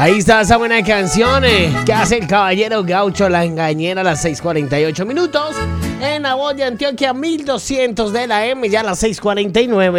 Ahí está esa buena canción que hace el caballero gaucho, La Engañera, a las 6:48 minutos. En la voz de Antioquia 1200 de la M, ya a las 6:49.